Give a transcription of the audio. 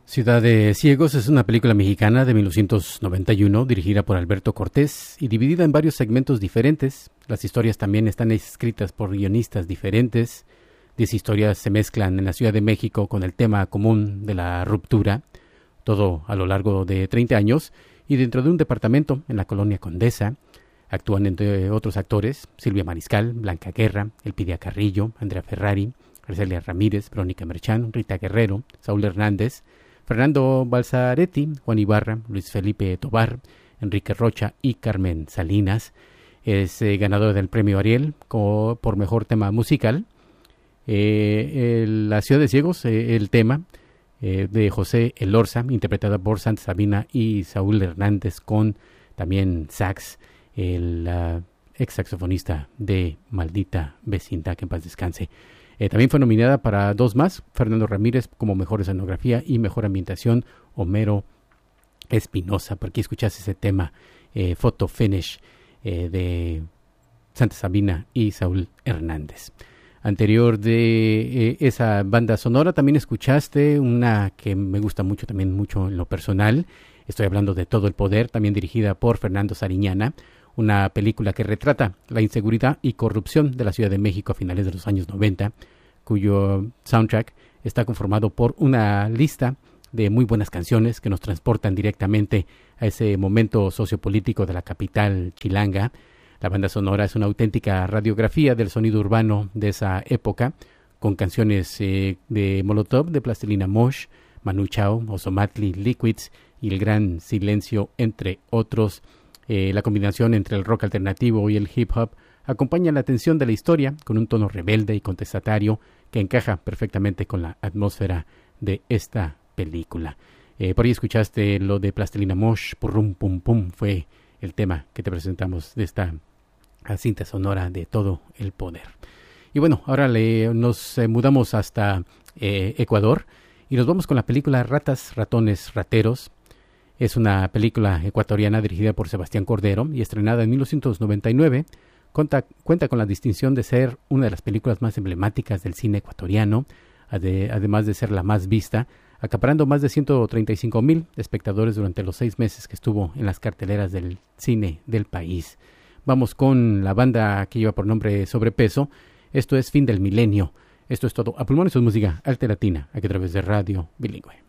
Ciudad de Ciegos es una película mexicana de 1991 dirigida por Alberto Cortés y dividida en varios segmentos diferentes. Las historias también están escritas por guionistas diferentes. 10 historias se mezclan en la Ciudad de México con el tema común de la ruptura, todo a lo largo de 30 años, y dentro de un departamento en la colonia Condesa. Actúan entre otros actores Silvia Mariscal, Blanca Guerra, Elpidia Carrillo, Andrea Ferrari, Arcelia Ramírez, Verónica Merchán, Rita Guerrero, Saúl Hernández, Fernando Balzaretti, Juan Ibarra, Luis Felipe Tobar, Enrique Rocha y Carmen Salinas. Es ganador del premio Ariel por mejor tema musical. La Ciudad de Ciegos, el tema de José Elorza, interpretada por Santa Sabina y Saúl Hernández, con también sax, el ex saxofonista de Maldita Vecindad, que en paz descanse. También fue nominada para 2 más, Fernando Ramírez como mejor escenografía y mejor ambientación, Homero Espinosa. Por aquí escuchaste ese tema, Photo Finish, de Santa Sabina y Saúl Hernández. Anterior de esa banda sonora también escuchaste una que me gusta mucho, también mucho en lo personal. Estoy hablando de Todo el Poder, también dirigida por Fernando Sariñana, una película que retrata la inseguridad y corrupción de la Ciudad de México a finales de los años 90, cuyo soundtrack está conformado por una lista de muy buenas canciones que nos transportan directamente a ese momento sociopolítico de la capital chilanga. La banda sonora es una auténtica radiografía del sonido urbano de esa época, con canciones de Molotov, de Plastilina Mosh, Manu Chao, Ozomatli, Liquids y El Gran Silencio, entre otros. La combinación entre el rock alternativo y el hip hop acompaña la tensión de la historia con un tono rebelde y contestatario que encaja perfectamente con la atmósfera de esta película. Por ahí escuchaste lo de Plastilina Mosh, Purrum Pum Pum, fue el tema que te presentamos de esta cinta sonora de Todo el Poder. Y bueno, ahora nos mudamos hasta Ecuador y nos vamos con la película Ratas, Ratones, Rateros. Es una película ecuatoriana dirigida por Sebastián Cordero y estrenada en 1999. Cuenta con la distinción de ser una de las películas más emblemáticas del cine ecuatoriano, además de ser la más vista, acaparando más de 135,000 espectadores durante los 6 meses que estuvo en las carteleras del cine del país. Vamos con la banda que lleva por nombre Sobrepeso. Esto es Fin del Milenio. Esto es todo. A pulmones su música alteratina, aquí a través de Radio Bilingüe.